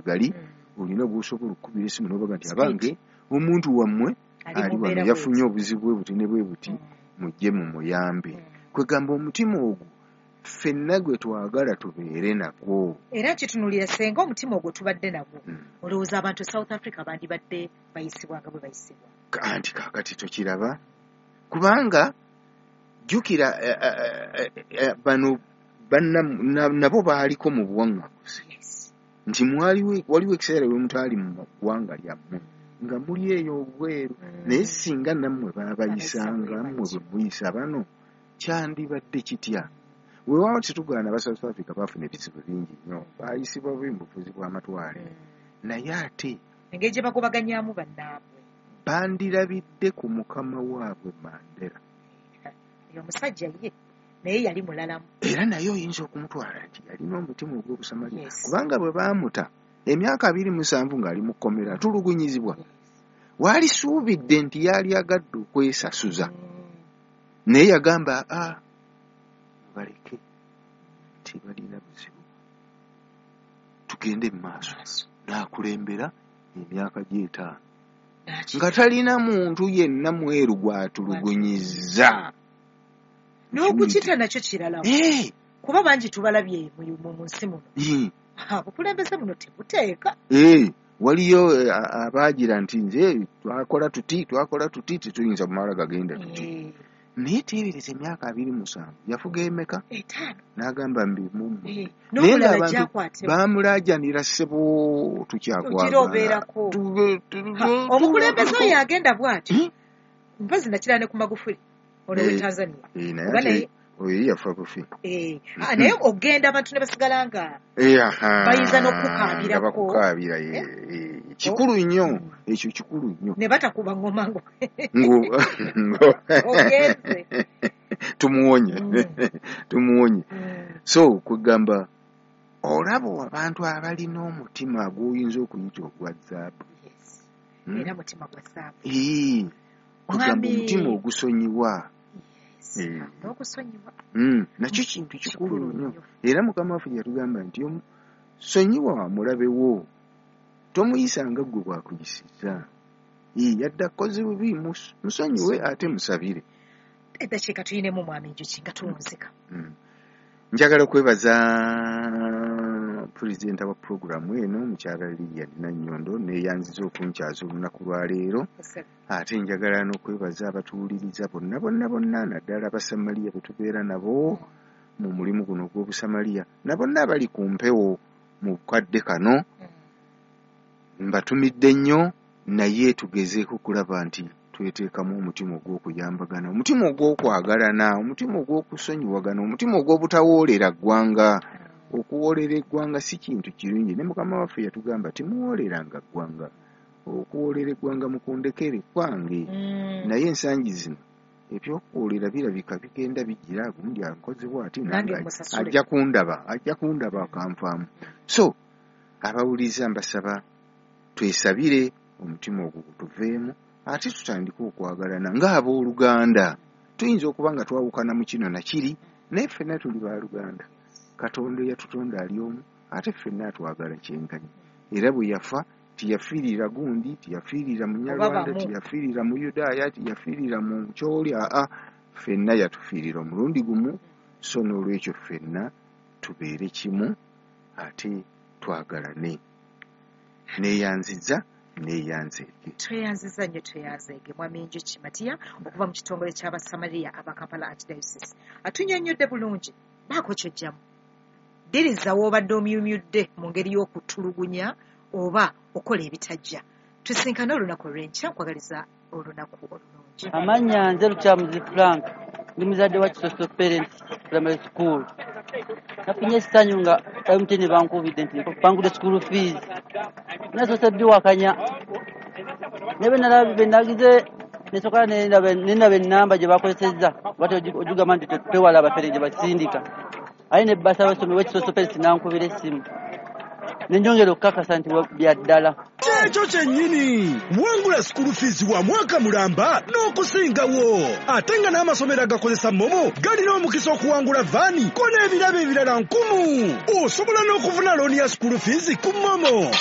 gali olina bw'osobola okukubira essimu n'obaga nti abange omuntu wammwe ali wano yafunye obuzibu bwe buti ne bwe buti mujje mumuyambe. Kwegamba omutima ogwo ffenna gwe twagala tubeere nagwo. Era kitunulira senga omutima ogwo tubadde nagwo. Olowooza abantu South Africa bandibadde bayisibwa nga bwe bayisibwa. Anti kaakati tokiraba kubanga jjukira bano nabo baaliko mu buwaŋŋaguzi nti waliwo ekiseera lwe mutaali mu ggwanga lyammwe nga muli eyo obweru naye singa nammwe baabayisanga mmwe bwe muyisa bano kyandibadde kitya. Weewaawo tetugaana aba South Africa baafuna ebizibu bingi nnyo baayisibwa bubi mu bufuzi bw'amatwale naye ate engeri gye bagobaganyaamu bannaabwe bandirabidde ku mukama waabwe Mandela. Omusajja ye naye yali mulalamu era naye oyinza okumutwala nti yalina omutima ogw'obusamaliya kubanga bwe baamuta emyaka 27 ng'ali mu kkomera tulugunyizibwa waalisuubidde nti yali agadde okwesasuza naye yagamba baleke tebalina buzibu tugende mu maaso n'akulembera emyaka gye5 nga talina muntu yenna mweru gwatulugunyizza. N'okukita nakyo kirala kuba bangi tubalabye mu nsi muno bukulembeze buno tebuteeka. Waliyo abaagira nti nze twakola tuti tetuyinza kumala gagenda tuti naye teebereza emyaka 27 yafuga emeka 5 n'agamba mbimumu naye abantu baamulaajanira ssebo tukyakwagala omukulembeze oyo agenda bw'ati mpozi nakira ne ku Magufuli olwe Tanzania naye oyo yafa bufi naye ogenda abantu ne basigala nga bayinza n'okukaabira kikulu nnyo ekyo kikulu nnyo ne batakuba ngoma tumuwonye so kugamba olabo abantu abalina omutima gw'oyinza okuyita ogwa zaabu era mutima gwa zaabu kugamba omutima ogusonyiwa n'okusonyiwa nakyo kintu kikulu nnyo era mukama waffe yatugamba nti sonyiwa mulabe wo tomuyisanga gwe bwakuyisiza yadde akoze bubi musonyiwe ate musabire. Eddakiika tuyinemu mwami Njuki nga tuwunzika. Njagala okwebaza pulezidenti wa puroguramu eno mukyala Lilian Nannyondo neeyanziza okunkyaza olunaku lwa leero ate njagala n'okwebaza abatuwuliriza bonna naddala abasamaliya be tubeera nabo mu mulimu guno gw'obusamaliya na bonna abali ku mpewo mu kadde kano mbatumidde nnyo naye tugezeeko kulaba nti tweteekamu omutima ogw'okuyambagana omutima ogw'okwagalana omutima ogw'okusonyiwagana omutima ogw'obutawoolera ggwanga. Okuwoolera eggwanga si kintu kirungi ne mukama waffe yatugamba timuwooleranga ggwanga okuwoolera eggwanga mukundekere kwange naye ensangi zino ebyokuwoolera birabika bigenda bigira gundi akozebwa ati nange ajja kundaba akanfaamu. So abawuliza mbasaba twesabire omutima ogwo gutuveemu ate tutandike okwagalana ng'abooluganda. Tuyinza okuba nga twawukana mu kino nakiri naye ffenna tuli baaluganda. Katonda yatutonda ali omu ate ffenna atwagala kyenkanyi era bwe yafa tiyafiirira gundi tiyafiirira munyarwanda tiyafiirira mu Yudaaya tiyafiirira mu kyoli ffenna yatufiirira omulundi gumu. So n'olwekyo ffenna tubeere kimu ate twagalane. Neeyanziza tweyanziza nnyo tweyanzeege mwami Njuki Matiya okuva mu kitongole ky'abasamaliya aba Kampala Archdiocese atunnyonnyodde bulungi baako kyojjamu ddiriza w'obadde omyumyudde mu ngeri y'okutulugunya oba okola ebitajja. Tusinkane olunaku olw'enkya nkwagaliza olunaku olulungi. Amannya nze Lukyamuzi Frank ndi muzadde wa Kisoso Parents Primary School. Nafunye essanyu nga MTN bankubidde nti bangudde school fees nasoose biwakanya be nagize nesokola nenaba ennamba gye bakozesezza bati ojugamba nti twewala abafere gye basindika aye ne bbasa abasomi w'Ekisoso Parents nankubira essimu nenjongera okukakasa nti bya ddala. Ekyo kyennyini wangula school fees wa mwaka mulamba n'okusingawo ate nga n'amasomero agakozesa momo galina omukisa okuwangula vaani ko n'ebirabo ebirala 1000. Osobola n'okufuna looni ya school fees ku momo.